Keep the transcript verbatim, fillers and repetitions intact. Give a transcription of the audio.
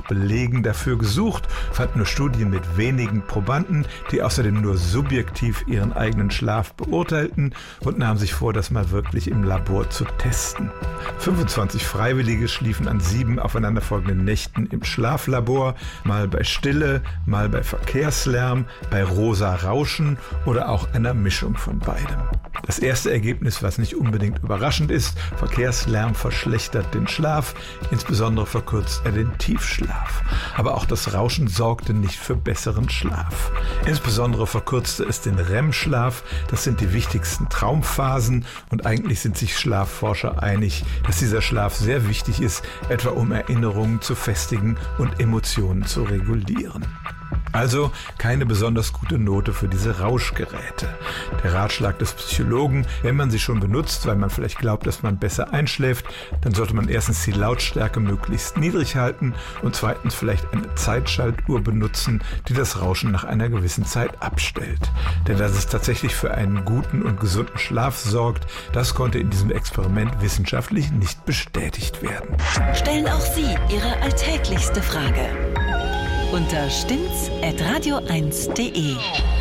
Belegen dafür gesucht, fand nur Studien mit wenigen Probanden, die außerdem nur subjektiv ihren eigenen Schlaf beurteilten und nahmen sich vor, das mal wirklich im Labor zu testen. fünfundzwanzig Freiwillige schliefen an sieben aufeinanderfolgenden Nächten im Schlaflabor, mal bei Stille, mal bei Verkehrslärm, bei rosa Rauschen oder auch einer Mischung von beidem. Das erste Ergebnis, was nicht unbedingt überraschend ist: Verkehrslärm verschlechtert den Schlaf, insbesondere verkürzt er den Tiefschlaf. Aber auch das Rauschen sorgte nicht für besseren Schlaf. Insbesondere verkürzte es den R E M-Schlaf, das sind die wichtigsten Traumphasen, und eigentlich sind sich Schlafforscher einig, dass dieser Schlaf sehr wichtig ist, etwa um Erinnerungen zu festigen und Emotionen zu regulieren. Also keine besonders gute Note für diese Rauschgeräte. Der Ratschlag des Psychologen: Wenn man sie schon benutzt, weil man vielleicht glaubt, dass man besser einschläft, dann sollte man erstens die Lautstärke möglichst niedrig halten und zweitens vielleicht eine Zeitschaltuhr benutzen, die das Rauschen nach einer gewissen Zeit abstellt. Denn dass es tatsächlich für einen guten und gesunden Schlaf sorgt, das konnte in diesem Experiment wissenschaftlich nicht bestätigt werden. Stellen auch Sie Ihre alltäglichste Frage unter stimmt's at radio eins punkt de.